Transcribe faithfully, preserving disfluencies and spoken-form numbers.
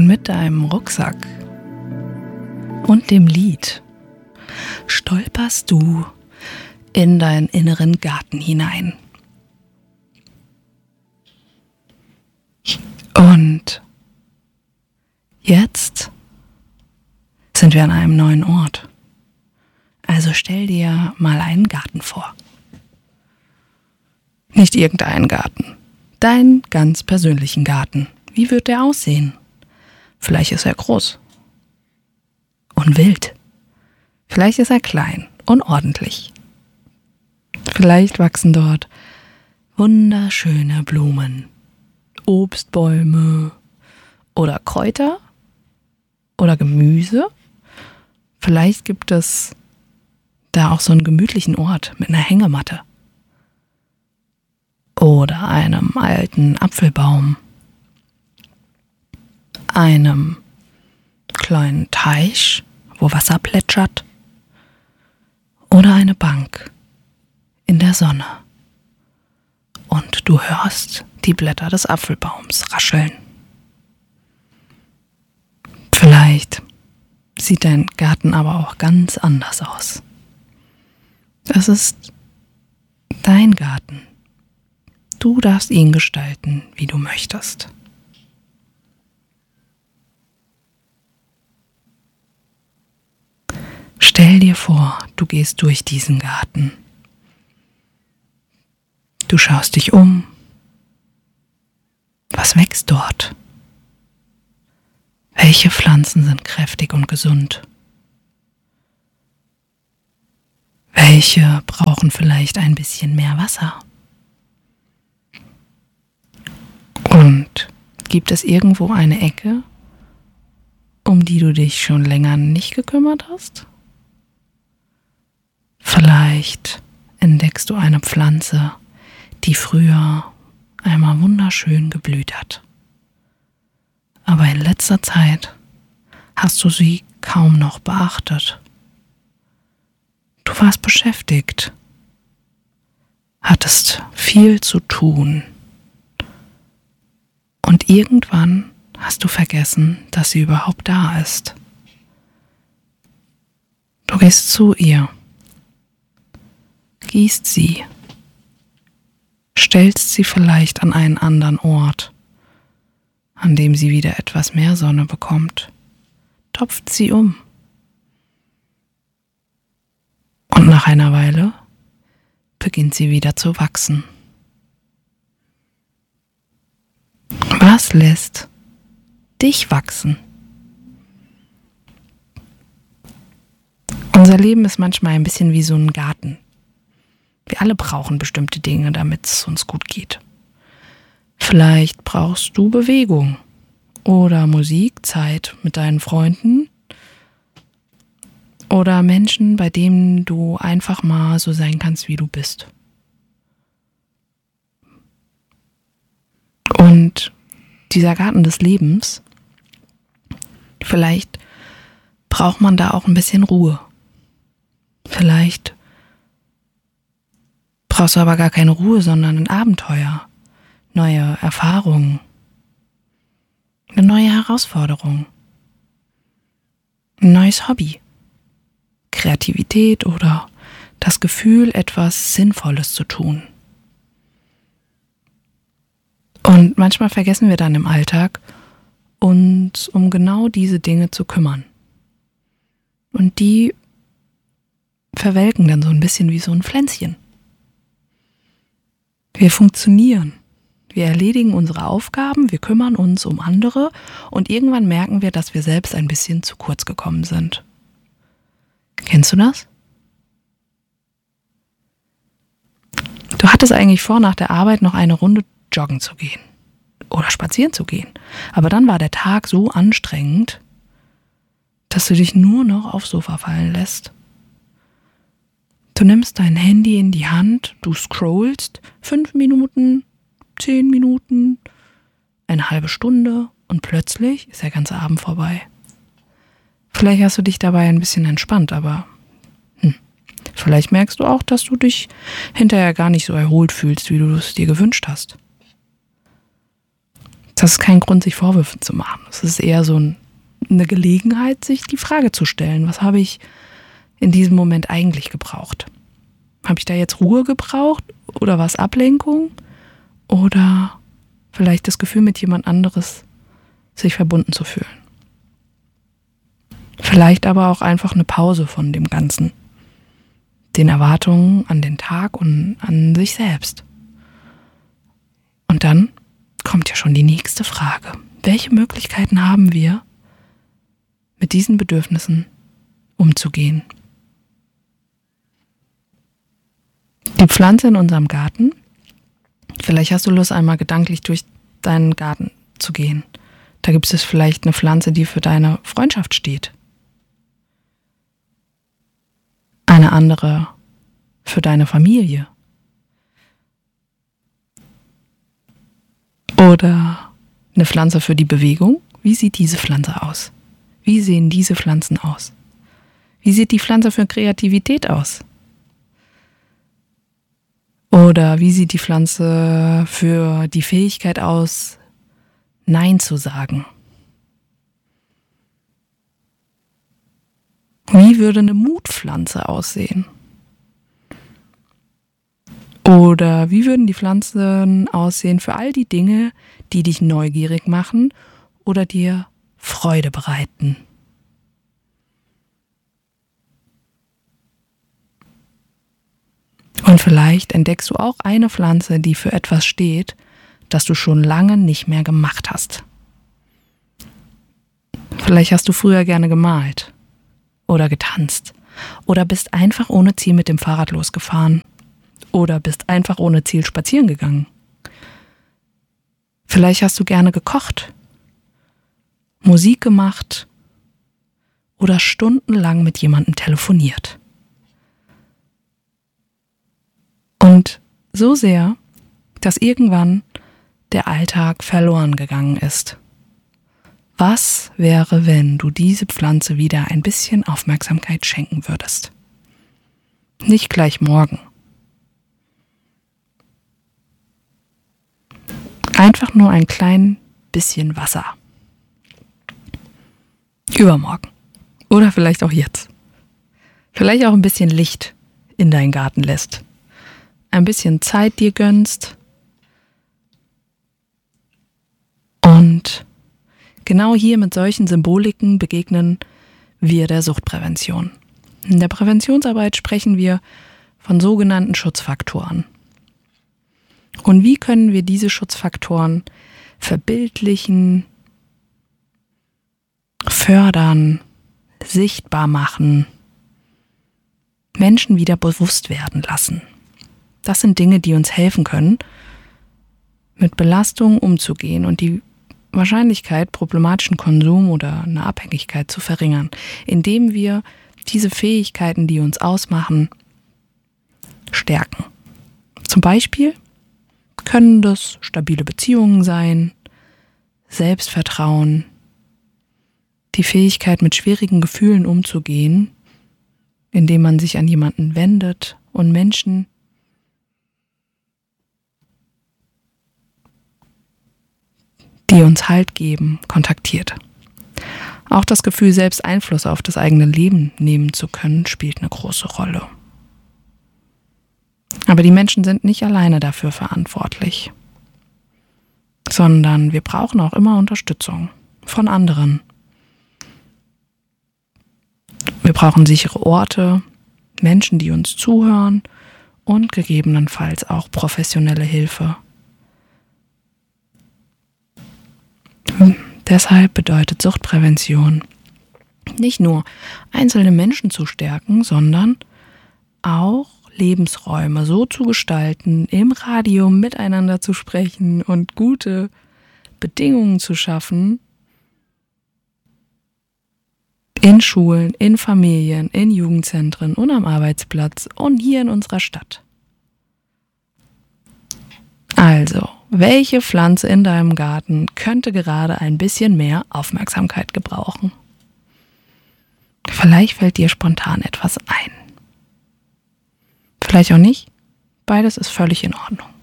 Und mit deinem Rucksack und dem Lied stolperst du in deinen inneren Garten hinein. Und jetzt sind wir an einem neuen Ort. Also stell dir mal einen Garten vor. Nicht irgendeinen Garten. Deinen ganz persönlichen Garten. Wie wird der aussehen? Vielleicht ist er groß und wild. Vielleicht ist er klein und ordentlich. Vielleicht wachsen dort wunderschöne Blumen, Obstbäume oder Kräuter oder Gemüse. Vielleicht gibt es da auch so einen gemütlichen Ort mit einer Hängematte oder einem alten Apfelbaum, einem kleinen Teich, wo Wasser plätschert, oder eine Bank in der Sonne. Und du hörst die Blätter des Apfelbaums rascheln. Vielleicht sieht dein Garten aber auch ganz anders aus. Es ist dein Garten. Du darfst ihn gestalten, wie du möchtest. Stell dir vor, du gehst durch diesen Garten. Du schaust dich um. Was wächst dort? Welche Pflanzen sind kräftig und gesund? Welche brauchen vielleicht ein bisschen mehr Wasser? Und gibt es irgendwo eine Ecke, um die du dich schon länger nicht gekümmert hast? Vielleicht entdeckst du eine Pflanze, die früher einmal wunderschön geblüht hat. Aber in letzter Zeit hast du sie kaum noch beachtet. Du warst beschäftigt, hattest viel zu tun und irgendwann hast du vergessen, dass sie überhaupt da ist. Du gehst zu ihr, gießt sie, stellst sie vielleicht an einen anderen Ort, an dem sie wieder etwas mehr Sonne bekommt, topft sie um. Und nach einer Weile beginnt sie wieder zu wachsen. Was lässt dich wachsen? Unser Leben ist manchmal ein bisschen wie so ein Garten. Wir alle brauchen bestimmte Dinge, damit es uns gut geht. Vielleicht brauchst du Bewegung oder Musik, Zeit mit deinen Freunden oder Menschen, bei denen du einfach mal so sein kannst, wie du bist. Und dieser Garten des Lebens, vielleicht braucht man da auch ein bisschen Ruhe. Vielleicht brauchst du aber gar keine Ruhe, sondern ein Abenteuer, neue Erfahrungen, eine neue Herausforderung, ein neues Hobby, Kreativität oder das Gefühl, etwas Sinnvolles zu tun. Und manchmal vergessen wir dann im Alltag, uns um genau diese Dinge zu kümmern. Und die verwelken dann so ein bisschen wie so ein Pflänzchen. Wir funktionieren. Wir erledigen unsere Aufgaben, wir kümmern uns um andere und irgendwann merken wir, dass wir selbst ein bisschen zu kurz gekommen sind. Kennst du das? Du hattest eigentlich vor, nach der Arbeit noch eine Runde joggen zu gehen oder spazieren zu gehen. Aber dann war der Tag so anstrengend, dass du dich nur noch aufs Sofa fallen lässt. Du nimmst dein Handy in die Hand, du scrollst fünf Minuten, zehn Minuten, eine halbe Stunde und plötzlich ist der ganze Abend vorbei. Vielleicht hast du dich dabei ein bisschen entspannt, aber hm, vielleicht merkst du auch, dass du dich hinterher gar nicht so erholt fühlst, wie du es dir gewünscht hast. Das ist kein Grund, sich Vorwürfe zu machen. Es ist eher so ein, eine Gelegenheit, sich die Frage zu stellen, was habe ich in diesem Moment eigentlich gebraucht? Habe ich da jetzt Ruhe gebraucht oder war es Ablenkung? Oder vielleicht das Gefühl, mit jemand anderes sich verbunden zu fühlen? Vielleicht aber auch einfach eine Pause von dem Ganzen. Den Erwartungen an den Tag und an sich selbst. Und dann kommt ja schon die nächste Frage. Welche Möglichkeiten haben wir, mit diesen Bedürfnissen umzugehen? Die Pflanze in unserem Garten, vielleicht hast du Lust, einmal gedanklich durch deinen Garten zu gehen. Da gibt es vielleicht eine Pflanze, die für deine Freundschaft steht. Eine andere für deine Familie. Oder eine Pflanze für die Bewegung. Wie sieht diese Pflanze aus? Wie sehen diese Pflanzen aus? Wie sieht die Pflanze für Kreativität aus? Oder wie sieht die Pflanze für die Fähigkeit aus, Nein zu sagen? Wie würde eine Mutpflanze aussehen? Oder wie würden die Pflanzen aussehen für all die Dinge, die dich neugierig machen oder dir Freude bereiten? Und vielleicht entdeckst du auch eine Pflanze, die für etwas steht, das du schon lange nicht mehr gemacht hast. Vielleicht hast du früher gerne gemalt oder getanzt oder bist einfach ohne Ziel mit dem Fahrrad losgefahren oder bist einfach ohne Ziel spazieren gegangen. Vielleicht hast du gerne gekocht, Musik gemacht oder stundenlang mit jemandem telefoniert. Und so sehr, dass irgendwann der Alltag verloren gegangen ist. Was wäre, wenn du diese Pflanze wieder ein bisschen Aufmerksamkeit schenken würdest? Nicht gleich morgen. Einfach nur ein klein bisschen Wasser. Übermorgen. Oder vielleicht auch jetzt. Vielleicht auch ein bisschen Licht in deinen Garten lässt. Ein bisschen Zeit dir gönnst. Und genau hier mit solchen Symboliken begegnen wir der Suchtprävention. In der Präventionsarbeit sprechen wir von sogenannten Schutzfaktoren. Und wie können wir diese Schutzfaktoren verbildlichen, fördern, sichtbar machen, Menschen wieder bewusst werden lassen? Das sind Dinge, die uns helfen können, mit Belastungen umzugehen und die Wahrscheinlichkeit, problematischen Konsum oder eine Abhängigkeit zu verringern, indem wir diese Fähigkeiten, die uns ausmachen, stärken. Zum Beispiel können das stabile Beziehungen sein, Selbstvertrauen, die Fähigkeit, mit schwierigen Gefühlen umzugehen, indem man sich an jemanden wendet und Menschen die uns Halt geben, kontaktiert. Auch das Gefühl, selbst Einfluss auf das eigene Leben nehmen zu können, spielt eine große Rolle. Aber die Menschen sind nicht alleine dafür verantwortlich, sondern wir brauchen auch immer Unterstützung von anderen. Wir brauchen sichere Orte, Menschen, die uns zuhören und gegebenenfalls auch professionelle Hilfe. Deshalb bedeutet Suchtprävention nicht nur einzelne Menschen zu stärken, sondern auch Lebensräume so zu gestalten, im Radio miteinander zu sprechen und gute Bedingungen zu schaffen, in Schulen, in Familien, in Jugendzentren und am Arbeitsplatz und hier in unserer Stadt. Also, welche Pflanze in deinem Garten könnte gerade ein bisschen mehr Aufmerksamkeit gebrauchen? Vielleicht fällt dir spontan etwas ein. Vielleicht auch nicht. Beides ist völlig in Ordnung.